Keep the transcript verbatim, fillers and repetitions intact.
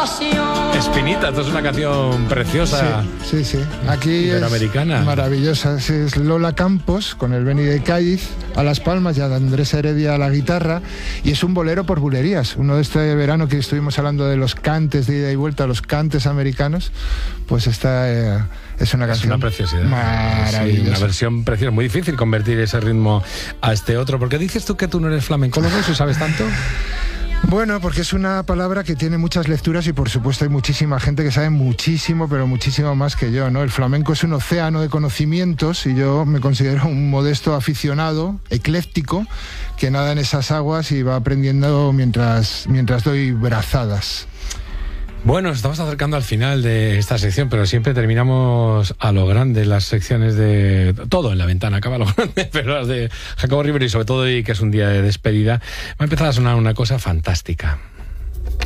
pasión. Espinita, esto es una canción preciosa. Sí, sí, sí. Aquí Iberoamericana. Es maravillosa. Sí, es Lola Campos con el Beni de Cádiz a las palmas y a Andrés Heredia a la guitarra, y es un bolero por bulerías. Uno de este verano que estuvimos hablando de los cantes de ida y vuelta, los cantes americanos, pues esta eh, es una canción. Es una preciosidad. Maravillosa. Sí, una versión preciosa. Muy difícil convertir ese ritmo a este otro. ¿Por qué dices tú que tú no eres flamencólogo y sabes tanto? Bueno, porque es una palabra que tiene muchas lecturas y por supuesto hay muchísima gente que sabe muchísimo, pero muchísimo más que yo, ¿no? El flamenco es un océano de conocimientos y yo me considero un modesto aficionado, ecléctico, que nada en esas aguas y va aprendiendo mientras, mientras doy brazadas. Bueno, nos estamos acercando al final de esta sección, pero siempre terminamos a lo grande las secciones de... Todo en la ventana acaba a lo grande, pero las de Jacobo Rivero y sobre todo hoy, que es un día de despedida, va a empezar a sonar una cosa fantástica.